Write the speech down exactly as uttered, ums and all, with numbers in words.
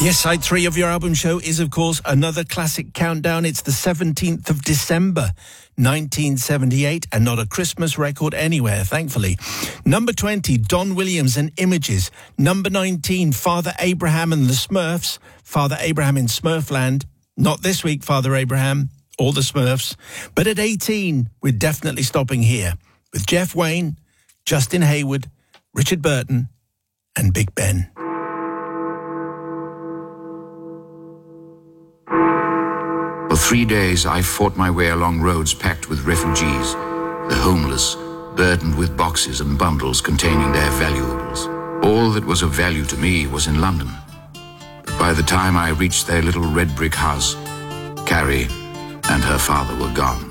Yes, side three of your album show is, of course, another classic countdown. It's the seventeenth of December, nineteen seventy-eight, and not a Christmas record anywhere, thankfully. Number twenty, Don Williams and Images. Number nineteen, Father Abraham and the Smurfs. Father Abraham in Smurfland. Not this week, Father Abraham, or the Smurfs. But at eighteen, we're definitely stopping here with Jeff Wayne, Justin Hayward, Richard Burton, and Big Ben. For three days, I fought my way along roads packed with refugees, the homeless, burdened with boxes and bundles containing their valuables. All that was of value to me was in London. But by the time I reached their little red brick house, Carrie and her father were gone.